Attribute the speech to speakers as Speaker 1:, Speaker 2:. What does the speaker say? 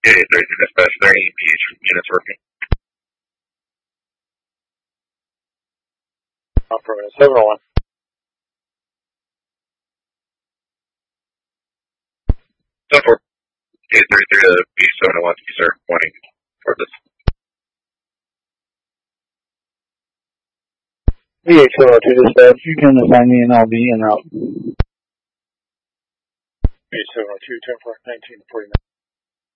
Speaker 1: Yeah, 33 dispatch, there any PH units working?
Speaker 2: Affirmative, 701.
Speaker 1: So for A33 to B701, sir, pointing toward this.
Speaker 3: BH202 dispatch, you can assign me an LB en route.
Speaker 2: BH702, 10-4, 1949.